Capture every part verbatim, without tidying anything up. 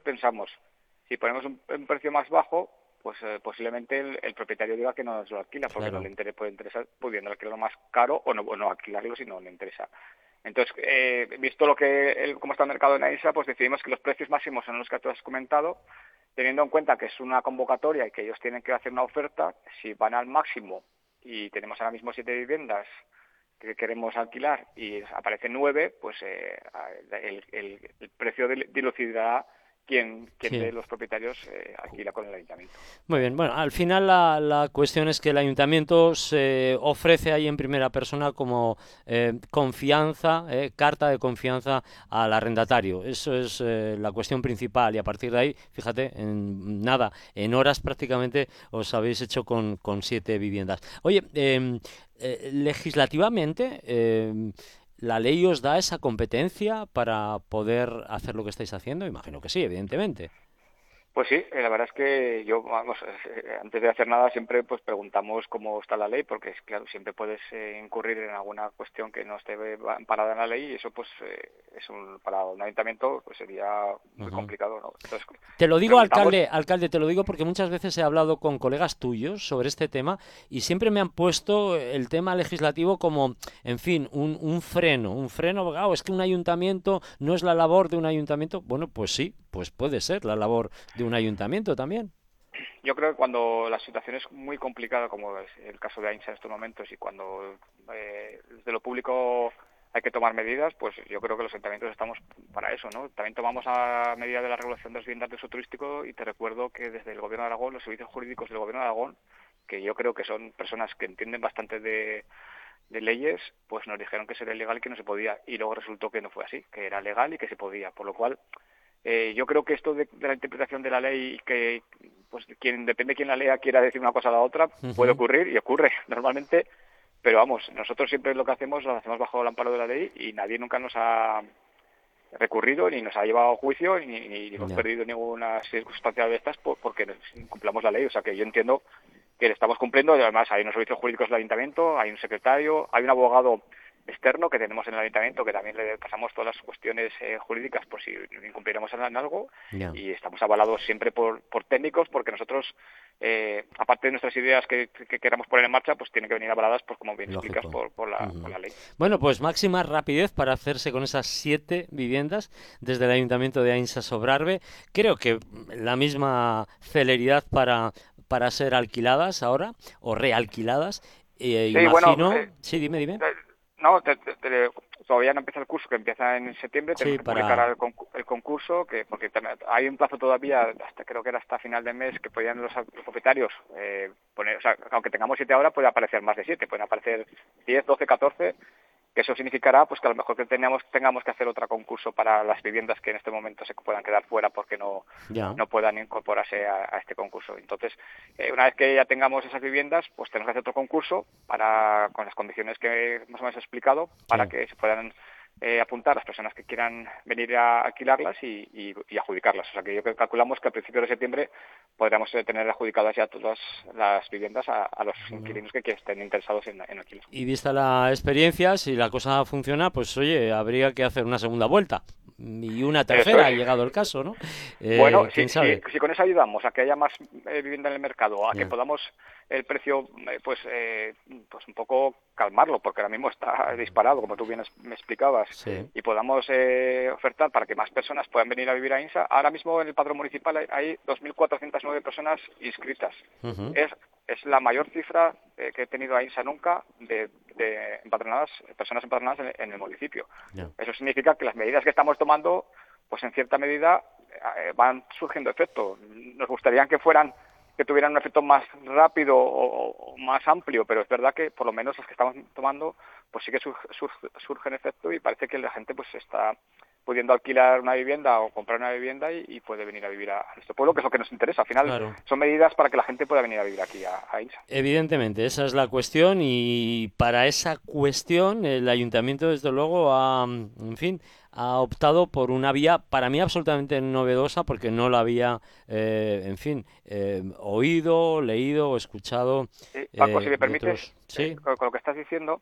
pensamos, si ponemos un, un precio más bajo, pues eh, posiblemente el, el propietario diga que no nos lo alquila, porque Claro. no le inter- puede interesar pudiendo alquilarlo más caro o no, o no alquilarlo si no le interesa. Entonces, eh, visto lo que el, cómo está el mercado en AINSA, pues decidimos que los precios máximos son los que tú has comentado, teniendo en cuenta que es una convocatoria y que ellos tienen que hacer una oferta. Si van al máximo y tenemos ahora mismo siete viviendas que queremos alquilar y aparecen nueve, pues eh, el, el, el precio dilucidará quién, quién Sí. de los propietarios eh, alquila con el ayuntamiento. Muy bien, bueno, al final la, la cuestión es que el ayuntamiento se ofrece ahí en primera persona como eh, confianza, eh, carta de confianza al arrendatario. Eso es eh, la cuestión principal y a partir de ahí, fíjate, en nada, en horas prácticamente os habéis hecho con, con siete viviendas. Oye, eh, eh, legislativamente, eh, ¿la ley os da esa competencia para poder hacer lo que estáis haciendo? Imagino que sí, evidentemente. Pues sí, eh, la verdad es que yo, vamos, eh, antes de hacer nada siempre pues preguntamos cómo está la ley, porque es claro, siempre puedes eh, incurrir en alguna cuestión que no esté amparada en la ley y eso pues eh, es un, para un ayuntamiento pues sería muy Ujú. complicado, ¿no? Entonces Te lo digo, preguntamos. alcalde, alcalde, te lo digo porque muchas veces he hablado con colegas tuyos sobre este tema y siempre me han puesto el tema legislativo como, en fin, un, un freno, un freno, oh, es que un ayuntamiento no es la labor de un ayuntamiento. Bueno, pues sí, pues puede ser la labor de un ayuntamiento también. Yo creo que cuando la situación es muy complicada, como es el caso de AINSA en estos momentos, y cuando eh, desde lo público hay que tomar medidas, pues yo creo que los ayuntamientos estamos para eso, ¿no? También tomamos a medida de la regulación de las viviendas de uso turístico y te recuerdo que desde el Gobierno de Aragón, los servicios jurídicos del Gobierno de Aragón, que yo creo que son personas que entienden bastante de, de leyes, pues nos dijeron que eso era ilegal y que no se podía, y luego resultó que no fue así, que era legal y que se podía, por lo cual eh, yo creo que esto de, de la interpretación de la ley, que pues quien depende de quién la lea quiera decir una cosa a la otra, puede Ujú. ocurrir y ocurre normalmente, pero vamos, nosotros siempre lo que hacemos lo hacemos bajo el amparo de la ley y nadie nunca nos ha recurrido ni nos ha llevado a juicio ni, ni hemos Ya. perdido ninguna circunstancia de estas por, porque incumplamos la ley. O sea que yo entiendo que le estamos cumpliendo y además hay unos servicios jurídicos del ayuntamiento, hay un secretario, hay un abogado externo que tenemos en el ayuntamiento que también le pasamos todas las cuestiones eh, jurídicas por si incumpliéramos en algo Ya. y estamos avalados siempre por, por técnicos porque nosotros eh, aparte de nuestras ideas que, que queramos poner en marcha pues tienen que venir avaladas pues como bien explicas Lógico. por, por, la, por Ujú. la ley. Bueno, pues máxima rapidez para hacerse con esas siete viviendas desde el Ayuntamiento de Ainsa Sobrarbe. Creo que la misma celeridad para, para ser alquiladas ahora o realquiladas. Eh, Sí, bueno, imagino. eh, Sí, dime, dime. eh, no, te- te- te- todavía no empieza el curso, que empieza en septiembre, Sí, tenemos que publicar para. el, concu- el concurso, que porque también hay un plazo todavía, hasta creo que era hasta final de mes, que podían los, los propietarios eh, poner, o sea, aunque tengamos siete ahora, puede aparecer más de siete, pueden aparecer diez, doce, catorce, que eso significará pues que a lo mejor que tengamos, tengamos que hacer otro concurso para las viviendas que en este momento se puedan quedar fuera porque no, Ya. no puedan incorporarse a, a este concurso. Entonces, eh, una vez que ya tengamos esas viviendas, pues tenemos que hacer otro concurso para con las condiciones que más o menos he explicado para Sí. que se puedan eh, apuntar las personas que quieran venir a alquilarlas y, y, y adjudicarlas. O sea que yo creo que calculamos que a principios de septiembre podremos eh, tener adjudicadas ya todas las viviendas a, a los inquilinos que, que estén interesados en, en alquiler. Y vista la experiencia, si la cosa funciona, pues oye, habría que hacer una segunda vuelta. Y una Eso es. tercera, llegado el caso, ¿no? Bueno, Eh, si, ¿quién si, sabe? si con eso ayudamos a que haya más eh, vivienda en el mercado, a que Ya. podamos el precio, eh, pues, eh, pues un poco calmarlo, porque ahora mismo está disparado, como tú bien es- me explicabas, Sí. y podamos eh, ofertar para que más personas puedan venir a vivir a INSA. Ahora mismo en el padrón municipal hay, hay dos mil cuatrocientas nueve personas inscritas. Ujú. Es, es la mayor cifra eh, que he tenido a INSA nunca de, de empadronadas, personas empadronadas en, en el municipio. Ya. Eso significa que las medidas que estamos tomando pues en cierta medida eh, van surgiendo efectos. Nos gustaría que fueran, que tuvieran un efecto más rápido o, o más amplio, pero es verdad que por lo menos las que estamos tomando, pues sí que sur, sur, surgen efectos y parece que la gente pues está pudiendo alquilar una vivienda o comprar una vivienda y, y puede venir a vivir a, a nuestro pueblo, que es lo que nos interesa. Al final Claro. son medidas para que la gente pueda venir a vivir aquí a, a INSA. Evidentemente, esa es la cuestión y para esa cuestión el ayuntamiento, desde luego, ha, en fin, ha optado por una vía para mí absolutamente novedosa porque no la había, eh, en fin, eh, oído, leído o escuchado Sí, Paco, si eh, me de permites, otros. eh, Sí, con, con lo que estás diciendo,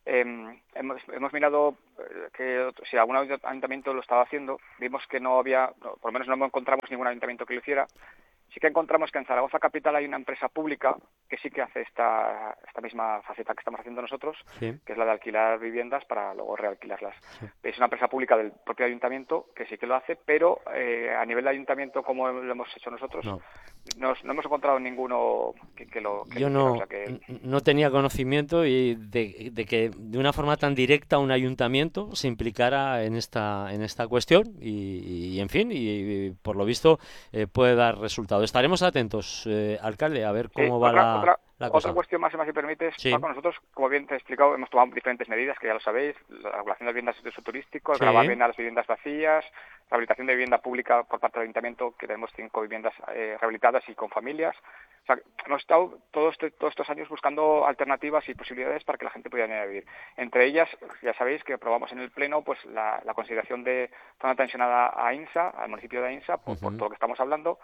eh, hemos, hemos mirado eh, que si algún ayuntamiento lo estaba haciendo, vimos que no había, no, por lo menos no encontramos ningún ayuntamiento que lo hiciera. Sí que encontramos que en Zaragoza Capital hay una empresa pública que sí que hace esta, esta misma faceta que estamos haciendo nosotros, sí. que es la de alquilar viviendas para luego realquilarlas. Sí. Es una empresa pública del propio ayuntamiento que sí que lo hace, pero eh, a nivel de ayuntamiento, como lo hemos hecho nosotros, No. Nos, no hemos encontrado ninguno que, que lo que Yo lo hiciera, no, o sea que... no tenía conocimiento y de, de que de una forma tan directa un ayuntamiento se implicara en esta en esta cuestión y, y en fin, y, y por lo visto eh, puede dar resultado. Estaremos atentos, eh, alcalde, a ver cómo Sí, va otra, la, otra, la cosa. otra cuestión más, si me permites, Sí. Paco, nosotros, como bien te he explicado, hemos tomado diferentes medidas, que ya lo sabéis, la regulación de viviendas de uso turístico, el Sí. gravar bien a las viviendas vacías, rehabilitación de vivienda pública por parte del ayuntamiento, que tenemos cinco viviendas eh, rehabilitadas y con familias. O sea, hemos estado todos, este, todos estos años buscando alternativas y posibilidades para que la gente pudiera venir a vivir. Entre ellas, ya sabéis que aprobamos en el Pleno pues la, la consideración de zona tensionada a Ainsa, al municipio de Ainsa, por, uh-huh. por todo lo que estamos hablando.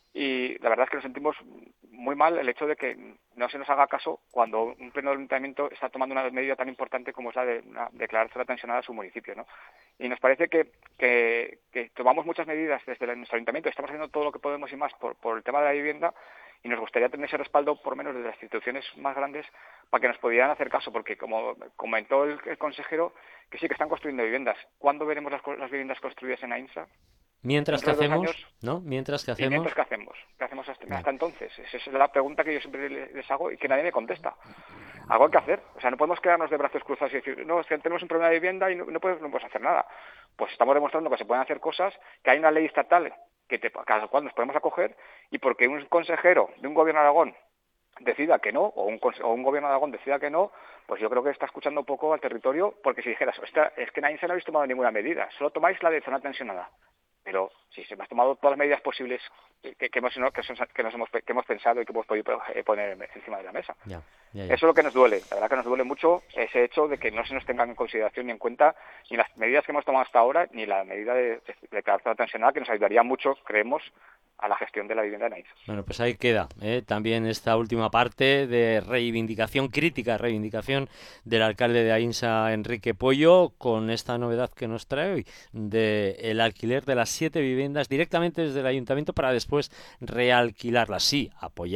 Y la verdad es que nos sentimos muy mal el hecho de que no se nos haga caso cuando un pleno del ayuntamiento está tomando una medida tan importante como es la de una, declarar zona tensionada a su municipio, ¿no? Y nos parece que, que, que tomamos muchas medidas desde nuestro ayuntamiento, estamos haciendo todo lo que podemos y más por, por el tema de la vivienda, y nos gustaría tener ese respaldo, por lo menos de las instituciones más grandes, para que nos pudieran hacer caso, porque como comentó el, el consejero, que sí que están construyendo viviendas. ¿Cuándo veremos las, las viviendas construidas en Ainsa? Mientras que hacemos, años, ¿no? Mientras que hacemos. ¿Y mientras que hacemos? ¿Qué hacemos hasta, hasta entonces? Esa es la pregunta que yo siempre les hago y que nadie me contesta. Algo hay que hacer. O sea, no podemos quedarnos de brazos cruzados y decir, no, es que tenemos un problema de vivienda y no, no, podemos, no podemos hacer nada. Pues estamos demostrando que se pueden hacer cosas, que hay una ley estatal que te, cada cual nos podemos acoger, y porque un consejero de un gobierno de Aragón decida que no, o un, o un gobierno de Aragón decida que no, pues yo creo que está escuchando un poco al territorio, porque si dijeras, esta, es que nadie se no habéis tomado ninguna medida, solo tomáis la de zona tensionada. Pero si se me han tomado todas las medidas posibles que, que, hemos, que, son, que, nos hemos, que hemos pensado y que hemos podido poner encima de la mesa. Ya, ya, ya. Eso es lo que nos duele. La verdad que nos duele mucho ese hecho de que no se nos tengan en consideración ni en cuenta ni las medidas que hemos tomado hasta ahora, ni la medida de, de declaración tensionada, que nos ayudaría mucho, creemos, a la gestión de la vivienda en Ainsa. Bueno, pues ahí queda ¿eh? también esta última parte de reivindicación, crítica reivindicación del alcalde de Ainsa, Enrique Pollo, con esta novedad que nos trae hoy de el alquiler de las siete viviendas directamente desde el ayuntamiento para después realquilarlas. Sí,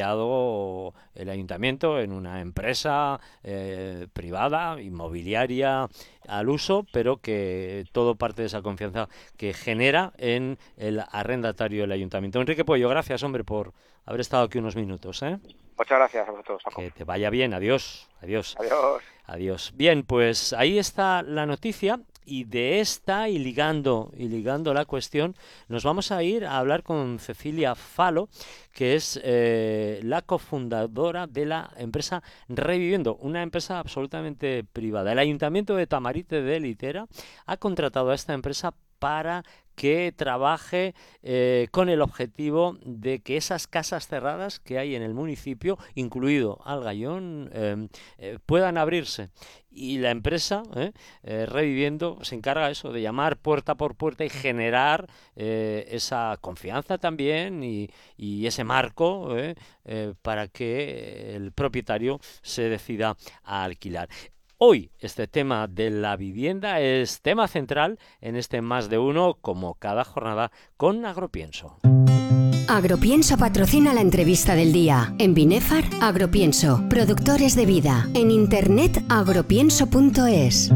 apoyado el ayuntamiento en una empresa eh, privada, inmobiliaria al uso, pero que todo parte de esa confianza que genera en el arrendatario del ayuntamiento. Enrique Pollo, gracias, hombre, por haber estado aquí unos minutos, ¿eh? Muchas gracias a vosotros, Paco. Que te vaya bien, adiós, adiós. Adiós. Adiós. Bien, pues ahí está la noticia, y de esta, y ligando, y ligando la cuestión, nos vamos a ir a hablar con Cecilia Falo, que es eh, la cofundadora de la empresa Reviviendo, una empresa absolutamente privada. El Ayuntamiento de Tamarite de Litera ha contratado a esta empresa para que trabaje eh, con el objetivo de que esas casas cerradas que hay en el municipio, incluido Algayón, eh, eh, puedan abrirse. Y la empresa, eh, eh, Reviviendo, se encarga eso de llamar puerta por puerta y generar eh, esa confianza también y, y ese marco eh, eh, para que el propietario se decida a alquilar. Hoy este tema de la vivienda es tema central en este Más de Uno, como cada jornada, con Agropienso. Agropienso patrocina la entrevista del día. En Binefar, Agropienso, productores de vida. En internet, agropienso punto es.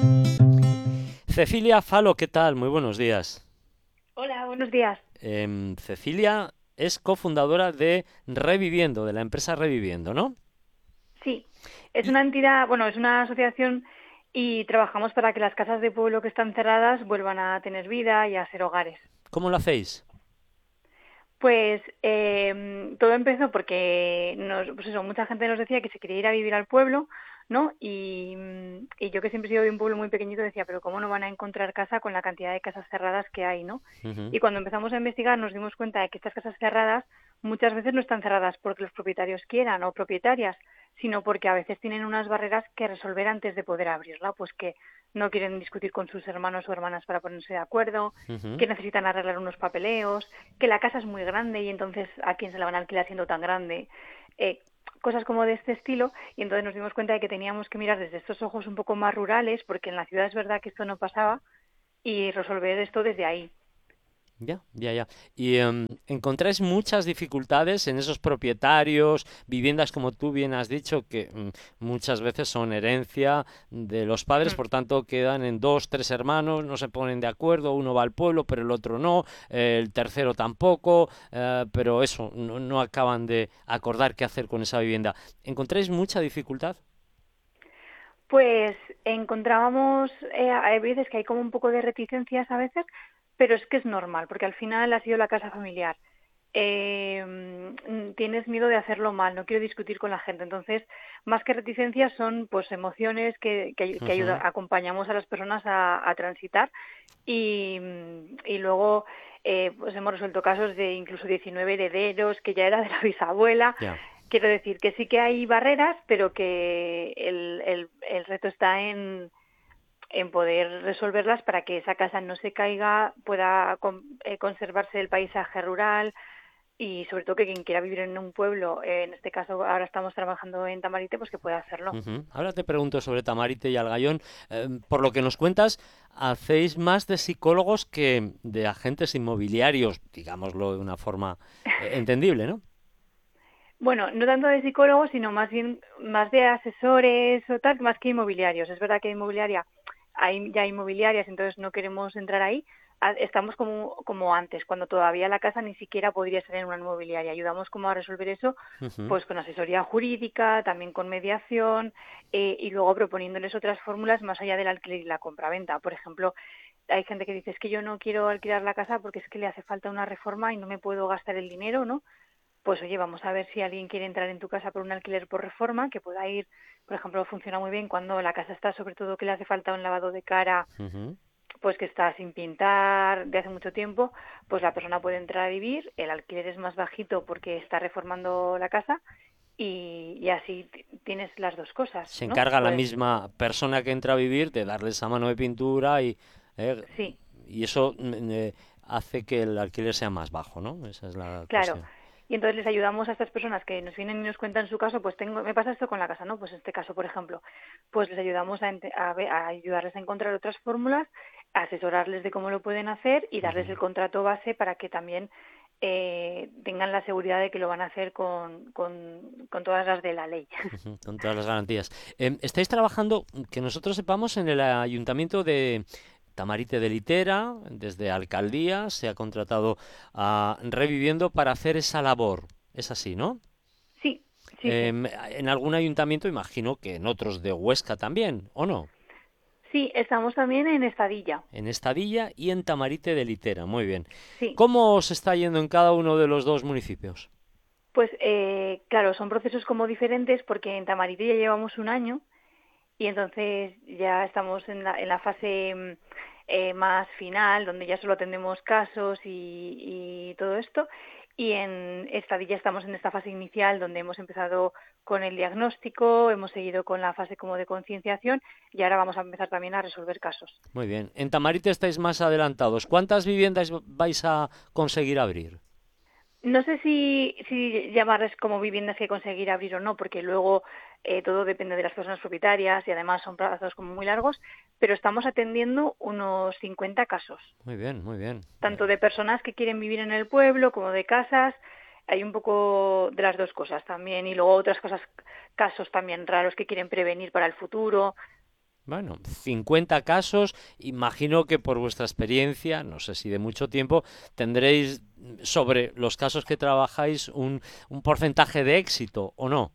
Cecilia Falo, ¿qué tal? Muy buenos días. Hola, buenos días. Eh, Cecilia es cofundadora de Reviviendo, de la empresa Reviviendo, ¿no? Sí, es una entidad, bueno, es una asociación y trabajamos para que las casas de pueblo que están cerradas vuelvan a tener vida y a ser hogares. ¿Cómo lo hacéis? Pues eh, todo empezó porque nos, pues eso, mucha gente nos decía que se quería ir a vivir al pueblo, ¿no? Y, y yo, que siempre he sido de un pueblo muy pequeñito, decía, pero ¿cómo no van a encontrar casa con la cantidad de casas cerradas que hay, ¿no? Uh-huh. Y cuando empezamos a investigar nos dimos cuenta de que estas casas cerradas muchas veces no están cerradas porque los propietarios quieran o propietarias, sino porque a veces tienen unas barreras que resolver antes de poder abrirla, pues que no quieren discutir con sus hermanos o hermanas para ponerse de acuerdo, uh-huh. que necesitan arreglar unos papeleos, que la casa es muy grande y entonces ¿a quién se la van a alquilar siendo tan grande? Eh, cosas como de este estilo, y entonces nos dimos cuenta de que teníamos que mirar desde estos ojos un poco más rurales, porque en la ciudad es verdad que esto no pasaba, y resolver esto desde ahí. Ya, ya, ya. ¿Y em, encontráis muchas dificultades en esos propietarios, viviendas como tú bien has dicho, que mm, muchas veces son herencia de los padres, Mm. por tanto quedan en dos, tres hermanos, no se ponen de acuerdo, uno va al pueblo, pero el otro no, eh, el tercero tampoco, eh, pero eso, no, no acaban de acordar qué hacer con esa vivienda. ¿Encontráis mucha dificultad? Pues encontrábamos, eh, hay veces que hay como un poco de reticencias a veces, pero es que es normal, porque al final ha sido la casa familiar. Eh, mm, tienes miedo de hacerlo mal, no quiero discutir con la gente. Entonces, más que reticencias son pues emociones que, que, que ayuda, Ujú. acompañamos a las personas a, a transitar y, mm, y luego eh, pues hemos resuelto casos de incluso diecinueve herederos, que ya era de la bisabuela. Ya. Quiero decir que sí que hay barreras, pero que el, el, el reto está en, en poder resolverlas para que esa casa no se caiga, pueda con, eh, conservarse el paisaje rural y sobre todo que quien quiera vivir en un pueblo, eh, en este caso ahora estamos trabajando en Tamarite, pues que pueda hacerlo. Ujú. Ahora te pregunto sobre Tamarite y Algayón. Eh, por lo que nos cuentas, hacéis más de psicólogos que de agentes inmobiliarios, digámoslo de una forma eh, entendible, ¿no? Bueno, no tanto de psicólogos, sino más bien más de asesores o tal, más que inmobiliarios. Es verdad que inmobiliaria hay ya inmobiliarias, entonces no queremos entrar ahí. A- Estamos como, como antes, cuando todavía la casa ni siquiera podría ser en una inmobiliaria. Ayudamos como a resolver eso, Ujú. pues con asesoría jurídica, también con mediación eh, y luego proponiéndoles otras fórmulas más allá del alquiler y la compraventa. Por ejemplo, hay gente que dice es que yo no quiero alquilar la casa porque es que le hace falta una reforma y no me puedo gastar el dinero, ¿no? Pues oye, vamos a ver si alguien quiere entrar en tu casa por un alquiler por reforma, que pueda ir, por ejemplo, funciona muy bien cuando la casa está, sobre todo que le hace falta un lavado de cara, Ujú. pues que está sin pintar de hace mucho tiempo, pues la persona puede entrar a vivir, el alquiler es más bajito porque está reformando la casa y, y así t- tienes las dos cosas, Se ¿no? encarga la Pues misma persona que entra a vivir de darle esa mano de pintura y, eh, sí, y eso mm, eh, hace que el alquiler sea más bajo, ¿no? Esa es la claro. cuestión. Y entonces les ayudamos a estas personas que nos vienen y nos cuentan su caso, pues tengo, me pasa esto con la casa, ¿no? Pues en este caso, por ejemplo, pues les ayudamos a, ente- a, ve- a ayudarles a encontrar otras fórmulas, a asesorarles de cómo lo pueden hacer y darles el Ujú. contrato base para que también eh, tengan la seguridad de que lo van a hacer con, con, con todas las de la ley. Ujú, con todas las garantías. Em, estáis trabajando, que nosotros sepamos, en el ayuntamiento de Tamarite de Litera, desde alcaldía, se ha contratado a Reviviendo para hacer esa labor. Es así, ¿no? Sí, sí, sí. Em, en algún ayuntamiento, imagino que en otros de Huesca también, ¿o no? Sí, estamos también en Estadilla. En Estadilla y en Tamarite de Litera, muy bien. Sí, ¿Cómo os está yendo en cada uno de los dos municipios? pues eh, claro, son procesos como diferentes porque en Tamarite ya llevamos un año y entonces ya estamos en la, en la fase mm, eh, más final, donde ya solo atendemos casos y, y todo esto. Y en Estadilla estamos en esta fase inicial, donde hemos empezado con el diagnóstico, hemos seguido con la fase como de concienciación y ahora vamos a empezar también a resolver casos. Muy bien. En Tamarite estáis más adelantados. ¿Cuántas viviendas vais a conseguir abrir? No sé si, si llamarles como viviendas que conseguir abrir o no, porque luego eh, todo depende de las personas propietarias y además son plazos como muy largos, pero estamos atendiendo unos cincuenta casos, Muy bien, muy bien. tanto de personas que quieren vivir en el pueblo como de casas. Hay un poco de las dos cosas también y luego otras cosas, casos también raros que quieren prevenir para el futuro. Bueno, cincuenta casos, imagino que por vuestra experiencia, no sé si de mucho tiempo, tendréis sobre los casos que trabajáis un, un porcentaje de éxito, ¿o no?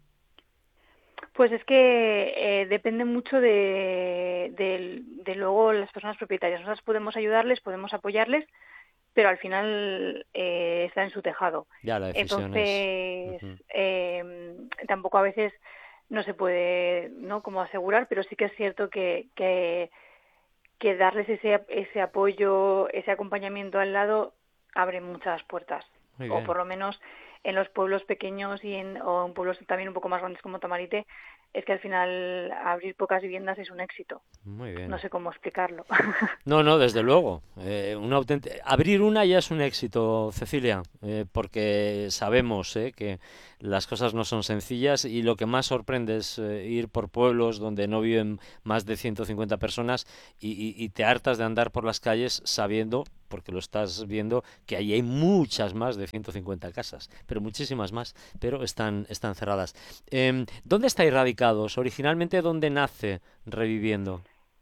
Pues es que eh, depende mucho de, de, de luego las personas propietarias. Nosotros podemos ayudarles, podemos apoyarles, pero al final eh, está en su tejado. Ya la decisión es... Entonces, Ujú. eh, tampoco a veces no se puede, ¿no?, como asegurar, pero sí que es cierto que, que, que darles ese, ese apoyo, ese acompañamiento al lado abre muchas puertas, Muy o bien. por lo menos en los pueblos pequeños y en, o en pueblos también un poco más grandes como Tamarite, es que al final abrir pocas viviendas es un éxito. Muy bien. No sé cómo explicarlo. No, no, desde luego. Eh, una autént- Abrir una ya es un éxito, Cecilia, eh, porque sabemos eh, que las cosas no son sencillas y lo que más sorprende es eh, ir por pueblos donde no viven más de ciento cincuenta personas y, y, y te hartas de andar por las calles sabiendo, porque lo estás viendo, que allí hay muchas más de ciento cincuenta casas, pero muchísimas más, pero están, están cerradas. Eh, ¿Dónde estáis radicados? Originalmente, ¿dónde nace Reviviendo?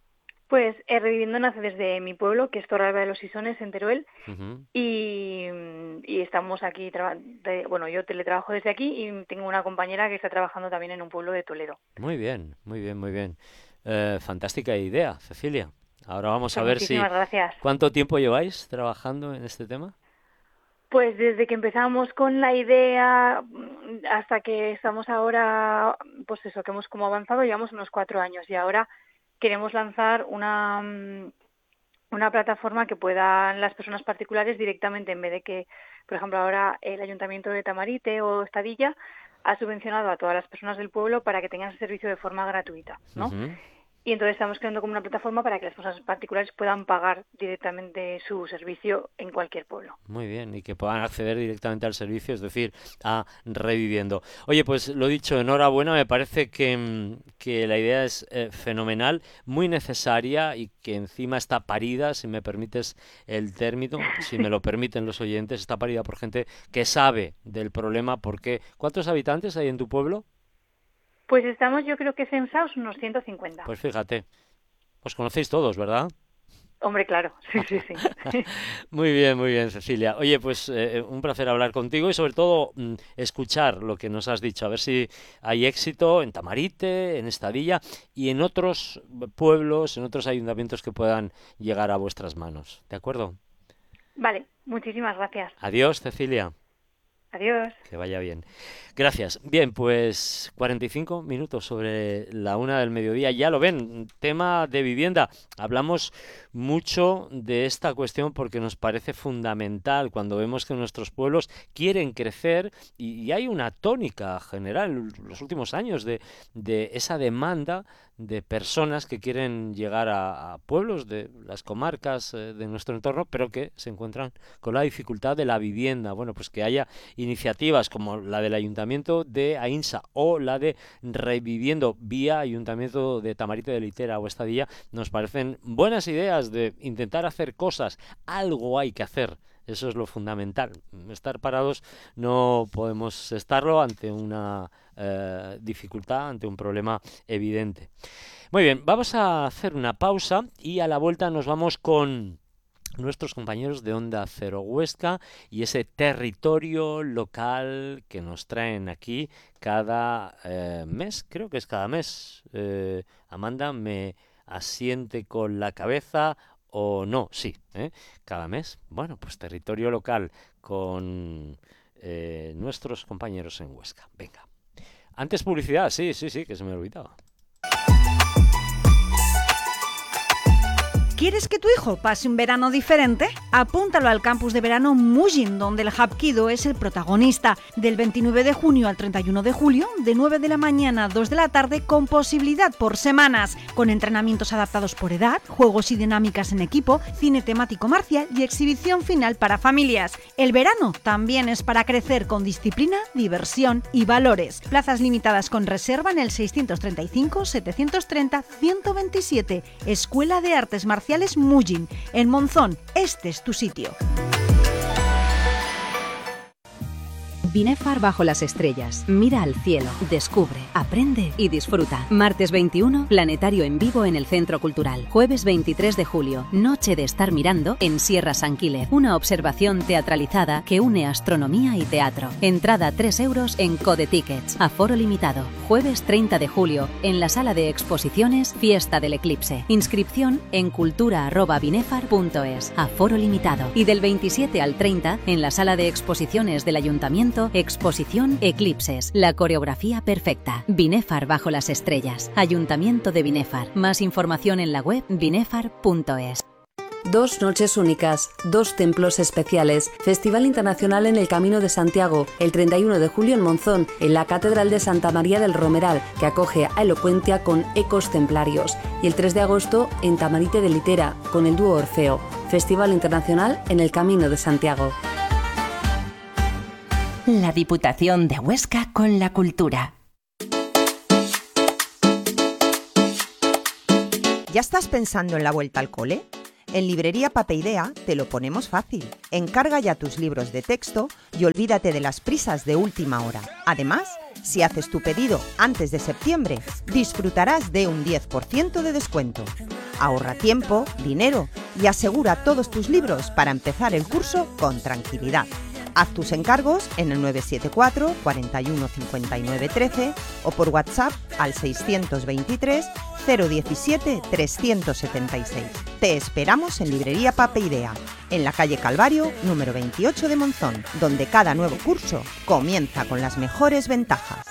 Pues eh, Reviviendo nace desde mi pueblo, que es Torralba de los Sisones, en Teruel, Uh-huh. y, y estamos aquí, traba- de- bueno, yo teletrabajo desde aquí y tengo una compañera que está trabajando también en un pueblo de Toledo. Muy bien, muy bien, muy bien. Eh, fantástica idea, Cecilia. Ahora vamos a Pues ver si... muchísimas gracias. ¿Cuánto tiempo lleváis trabajando en este tema? Pues desde que empezamos con la idea mm, hasta que estamos ahora, pues eso, que hemos como avanzado, llevamos unos cuatro años y ahora queremos lanzar una, mm, una plataforma que puedan las personas particulares directamente, en vez de que, por ejemplo, ahora el Ayuntamiento de Tamarite o Estadilla ha subvencionado a todas las personas del pueblo para que tengan ese servicio de forma gratuita, ¿no? Ujú. Y entonces estamos creando como una plataforma para que las personas particulares puedan pagar directamente su servicio en cualquier pueblo. Muy bien, y que puedan acceder directamente al servicio, es decir, a Reviviendo. Oye, pues lo dicho, enhorabuena, me parece que, mm, que la idea es eh, fenomenal, muy necesaria y que encima está parida, si me permites el término, si me lo permiten los oyentes, está parida por gente que sabe del problema, porque ¿cuántos habitantes hay en tu pueblo? Pues estamos, yo creo que censados unos ciento cincuenta. Pues fíjate, os conocéis todos, ¿verdad? Hombre, claro, sí, sí, sí. Muy bien, muy bien, Cecilia. Oye, pues eh, un placer hablar contigo y sobre todo mm, escuchar lo que nos has dicho, a ver si hay éxito en Tamarite, en Estadilla y en otros pueblos, en otros ayuntamientos que puedan llegar a vuestras manos. ¿De acuerdo? Vale, muchísimas gracias. Adiós, Cecilia. Adiós. Que vaya bien. Gracias. Bien, pues cuarenta y cinco minutos sobre la una del mediodía. Ya lo ven, tema de vivienda. Hablamos mucho de esta cuestión porque nos parece fundamental cuando vemos que nuestros pueblos quieren crecer y, y hay una tónica general en los últimos años de, de esa demanda de personas que quieren llegar a, a pueblos de las comarcas eh, de nuestro entorno, pero que se encuentran con la dificultad de la vivienda. Bueno, pues que haya iniciativas como la del Ayuntamiento de Ainsa o la de Reviviendo vía Ayuntamiento de Tamarite de Litera o Estadilla, nos parecen buenas ideas de intentar hacer cosas. Algo hay que hacer. Eso es lo fundamental. Estar parados no podemos estarlo ante una eh, dificultad, ante un problema evidente. Muy bien, vamos a hacer una pausa y a la vuelta nos vamos con nuestros compañeros de Onda Cero Huesca y ese territorio local que nos traen aquí cada eh, mes, creo que es cada mes. Eh, Amanda me asiente con la cabeza o no, sí, ¿eh? Cada mes. Bueno, pues territorio local con eh, nuestros compañeros en Huesca. Venga. Antes publicidad, sí, sí, sí, que se me olvidaba. ¿Quieres que tu hijo pase un verano diferente? Apúntalo al campus de verano Mujin, donde el Hapkido es el protagonista. Del veintinueve de junio al treinta y uno de julio, de nueve de la mañana a dos de la tarde, con posibilidad por semanas, con entrenamientos adaptados por edad, juegos y dinámicas en equipo, cine temático marcial y exhibición final para familias. El verano también es para crecer con disciplina, diversión y valores. Plazas limitadas con reserva en el seiscientos treinta y cinco, setecientos treinta, ciento veintisiete. Escuela de Artes Marciales Mujin, en Monzón. Este es tu sitio. Binefar bajo las estrellas. Mira al cielo, descubre, aprende y disfruta. Martes veintiuno, planetario en vivo en el Centro Cultural. Jueves veintitrés de julio, noche de estar mirando en Sierra San Quile. Una observación teatralizada que une astronomía y teatro. Entrada tres euros en Code Tickets. Aforo limitado. Jueves treinta de julio, en la sala de exposiciones Fiesta del Eclipse. Inscripción en cultura arroba binefar punto es. Aforo limitado. Y del veintisiete al treinta, en la sala de exposiciones del Ayuntamiento, exposición Eclipses, la coreografía perfecta. Binefar bajo las estrellas. Ayuntamiento de Binefar. Más información en la web binefar punto es. Dos noches únicas, dos templos especiales, Festival Internacional en el Camino de Santiago, el treinta y uno de julio en Monzón, en la Catedral de Santa María del Romeral, que acoge a Elocuentia con ecos templarios, y el tres de agosto en Tamarite de Litera, con el dúo Orfeo, Festival Internacional en el Camino de Santiago. La Diputación de Huesca con la cultura. ¿Ya estás pensando en la vuelta al cole? En Librería Papeidea te lo ponemos fácil. Encarga ya tus libros de texto y olvídate de las prisas de última hora. Además, si haces tu pedido antes de septiembre, disfrutarás de un diez por ciento de descuento. Ahorra tiempo, dinero y asegura todos tus libros para empezar el curso con tranquilidad. Haz tus encargos en el nueve siete cuatro, cuarenta y uno, cincuenta y nueve, trece o por WhatsApp al seiscientos veintitrés, cero diecisiete, trescientos setenta y seis. Te esperamos en Librería Papeidea, en la calle Calvario, número veintiocho de Monzón, donde cada nuevo curso comienza con las mejores ventajas.